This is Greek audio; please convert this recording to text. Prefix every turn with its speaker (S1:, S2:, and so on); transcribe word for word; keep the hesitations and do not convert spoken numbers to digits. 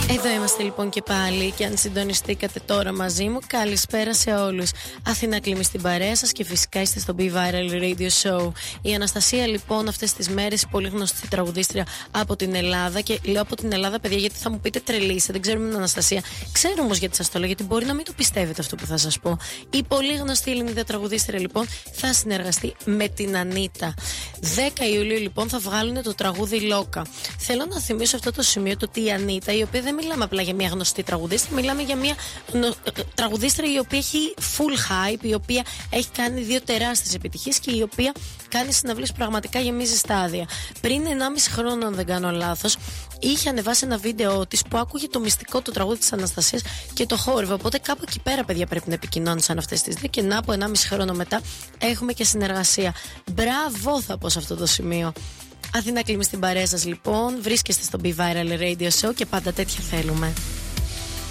S1: Εδώ είμαστε λοιπόν και πάλι και αν συντονιστήκατε τώρα μαζί μου, καλησπέρα σε όλους. Αθήνα Κλίμη στην παρέα σας και φυσικά είστε στο Be Viral Radio Show. Η Αναστασία λοιπόν αυτές τις μέρες, πολύ γνωστή τραγουδίστρια από την Ελλάδα, και λέω από την Ελλάδα παιδιά γιατί θα μου πείτε τρελήστε, δεν ξέρουμε την Αναστασία. Ξέρω όμως γιατί σας το λέω, γιατί μπορεί να μην το πιστεύετε αυτό που θα σας πω. Η πολύ γνωστή Ελληνίδα τραγουδίστρια λοιπόν θα συνεργαστεί με την Ανίτα. δέκα Ιουλίου λοιπόν θα βγάλουν το τραγούδι Λόκα. Θέλω να θυμίσω αυτό το σημείο, το ότι η Ανίτα, η οποία δεν μιλάμε απλά για μια γνωστή τραγουδίστρια, μιλάμε για μια τραγουδίστρια η οποία έχει full hype, η οποία έχει κάνει δύο τεράστιες επιτυχίες και η οποία κάνει συναυλίες πραγματικά γεμίζει στάδια. Πριν ενάμιση χρόνο, αν δεν κάνω λάθος, είχε ανεβάσει ένα βίντεο της που άκουγε το μυστικό του τραγούδι της Αναστασίας και το χόρευε. Οπότε κάπου εκεί πέρα, παιδιά, πρέπει να επικοινώνησαν αυτές τις δύο. Και να, από ενάμιση χρόνο μετά έχουμε και συνεργασία. Μπράβο, θα πω σε αυτό το σημείο. Αθήνα Κλίμη στην παρέα σας λοιπόν. Βρίσκεστε στο Be Viral Radio Show και πάντα τέτοια θέλουμε.